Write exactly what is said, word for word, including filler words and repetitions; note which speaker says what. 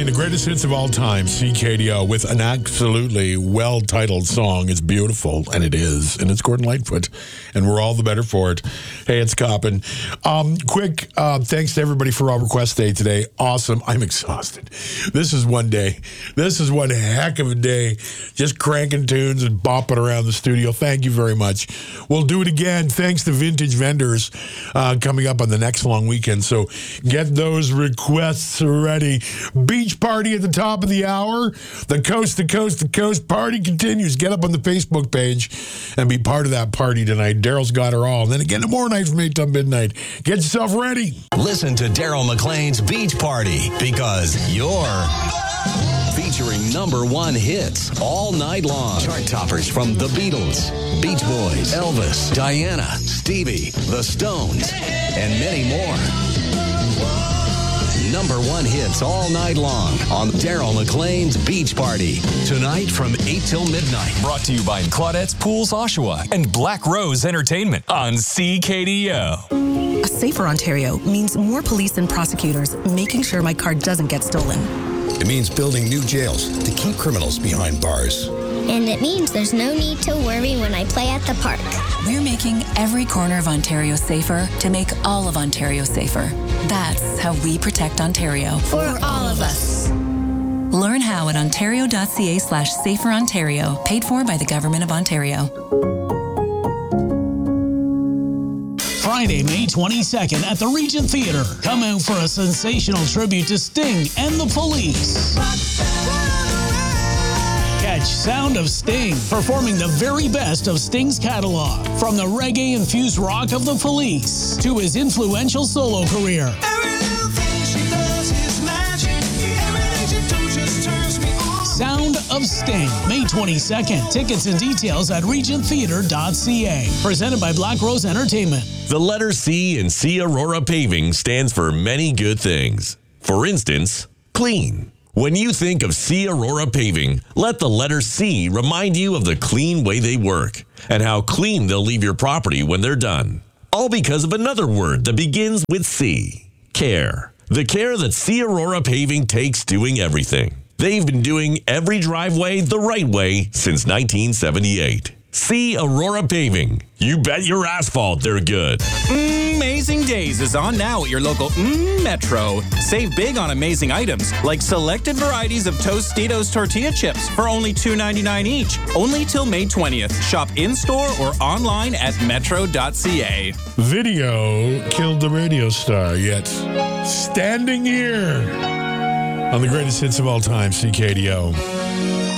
Speaker 1: Playing the greatest hits of all time, C K D O, with an absolutely well-titled song. It's beautiful, and it is. And it's Gordon Lightfoot, and we're all the better for it. Hey, it's Coppin. Um, quick, uh, thanks to everybody for our request day today. Awesome. I'm exhausted. This is one day. This is one heck of a day. Just cranking tunes and bopping around the studio. Thank you very much. We'll do it again. Thanks to Vintage Vendors uh, coming up on the next long weekend. So get those requests ready. Beach party at the top of the hour. The coast to coast to coast party continues. Get up on the Facebook page and be part of that party tonight. Daryl's got her all. And then again tomorrow night from eight to midnight. Get yourself ready.
Speaker 2: Listen to Daryl McLean's Beach Party, because you're featuring number one hits all night long. Chart toppers from The Beatles, Beach Boys, Elvis, Diana, Stevie, The Stones, and many more. Number one hits all night long on Daryl McLean's Beach Party. Tonight from eight till midnight.
Speaker 3: Brought to you by Claudette's Pools Oshawa and Black Rose Entertainment on C K D O.
Speaker 4: A safer Ontario means more police and prosecutors making sure my car doesn't get stolen.
Speaker 5: It means building new jails to keep criminals behind bars.
Speaker 6: And it means there's no need to worry when I play at the park.
Speaker 7: We're making every corner of Ontario safer to make all of Ontario safer. That's how we protect Ontario.
Speaker 6: For all of us.
Speaker 7: Learn how at ontario.ca slash safer Ontario, paid for by the Government of Ontario.
Speaker 8: Friday, May twenty-second at the Regent Theatre. Come out for a sensational tribute to Sting and the Police. Catch Sound of Sting performing the very best of Sting's catalog, from the reggae-infused rock of the Police to his influential solo career. Sound of Sting, May twenty-second. Tickets and details at regent theatre dot c a. Presented by Black Rose Entertainment.
Speaker 9: The letter C in C Aurora Paving stands for many good things. For instance, clean. When you think of C Aurora Paving, let the letter C remind you of the clean way they work and how clean they'll leave your property when they're done. All because of another word that begins with C, care. The care that C Aurora Paving takes doing everything. They've been doing every driveway the right way since nineteen seventy-eight. C Aurora Paving. You bet your asphalt they're good.
Speaker 10: Amazing Days is on now at your local mm, Metro. Save big on amazing items like selected varieties of Tostitos tortilla chips for only two ninety-nine each. Only till May twentieth. Shop in-store or online at metro dot c a.
Speaker 1: Video killed the radio star, yet standing here on the greatest hits of all time, C K D O.